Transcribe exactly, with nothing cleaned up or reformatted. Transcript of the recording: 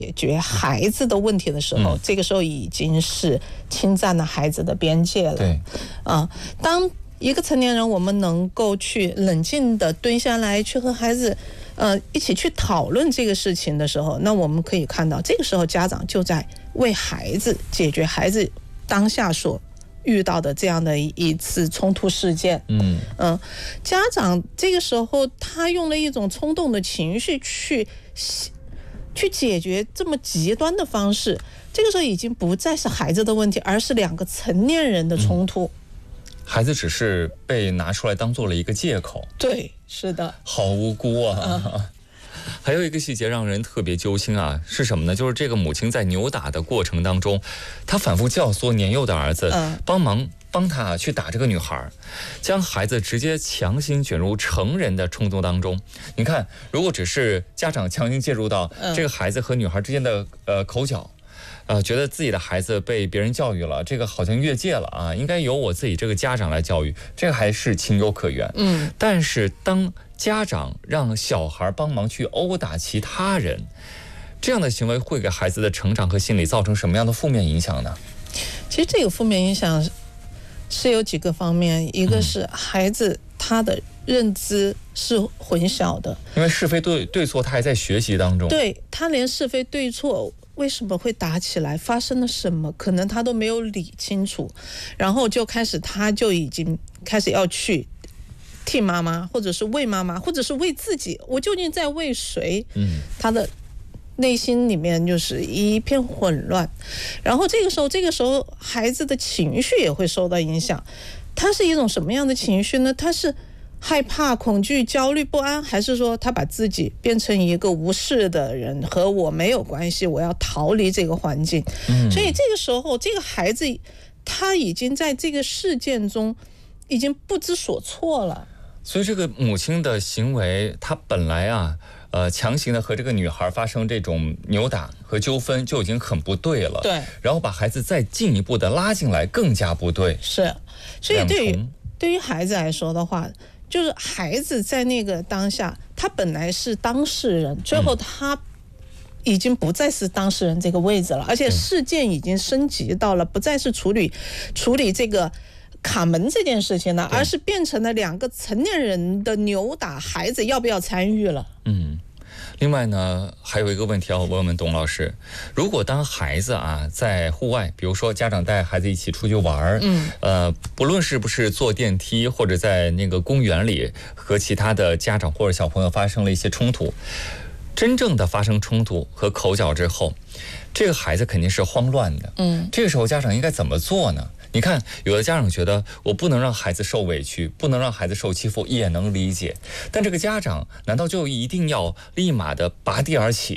解决孩子的问题的时候，嗯、这个时候已经是侵占了孩子的边界了。 对， 啊、呃，当一个成年人，我们能够去冷静的蹲下来，去和孩子，呃，一起去讨论这个事情的时候，那我们可以看到，这个时候家长就在为孩子解决孩子当下所遇到的这样的一次冲突事件。 嗯嗯、呃，家长这个时候他用了一种冲动的情绪去。去解决这么极端的方式，这个时候已经不再是孩子的问题，而是两个成年人的冲突。 嗯、孩子只是被拿出来当做了一个借口。 对，是的， 好无辜啊！嗯、还有一个细节让人特别揪心啊，是什么呢？就是这个母亲在扭打的过程当中，她反复教唆年幼的儿子帮忙。帮他去打这个女孩，将孩子直接强行卷入成人的冲突当中。你看，如果只是家长强行介入到这个孩子和女孩之间的呃口角，呃，觉得自己的孩子被别人教育了，这个好像越界了啊，应该由我自己这个家长来教育，这个还是情有可原。 嗯， 但是当家长让小孩帮忙去殴打其他人，这样的行为会给孩子的成长和心理造成什么样的负面影响呢？ 其实这个负面影响是有几个方面，一个是孩子他的认知是混淆的， 因为是非对对错他还在学习当中， 对，他连是非对错为什么会打起来，发生了什么，可能他都没有理清楚，然后就开始他就已经开始要去替妈妈，或者是为妈妈，或者是为自己，我究竟在为谁？ 嗯， 他的内心里面就是一片混乱，然后这个时候，这个时候孩子的情绪也会受到影响。他是一种什么样的情绪呢？他是害怕、恐惧、焦虑、不安，还是说他把自己变成一个无视的人，和我没有关系，我要逃离这个环境？ 嗯， 所以这个时候，这个孩子他已经在这个事件中已经不知所措了。 所以这个母亲的行为，她本来啊。呃，强行的和这个女孩发生这种扭打和纠纷就已经很不对了， 对， 然后把孩子再进一步的拉进来，更加不对。 是，所以对于对于孩子来说的话，就是孩子在那个当下，他本来是当事人，最后他已经不再是当事人这个位置了，而且事件已经升级到了不再是处理处理这个卡门这件事情了，而是变成了两个成年人的扭打，孩子要不要参与了？ 嗯，另外呢，还有一个问题要问问董老师：如果当孩子啊在户外，比如说家长带孩子一起出去玩，嗯，呃，不论是不是坐电梯或者在那个公园里和其他的家长或者小朋友发生了一些冲突，真正的发生冲突和口角之后，这个孩子肯定是慌乱的，嗯，这个时候家长应该怎么做呢？你看，有的家长觉得我不能让孩子受委屈，不能让孩子受欺负，也能理解。但这个家长难道就一定要立马的拔地而起，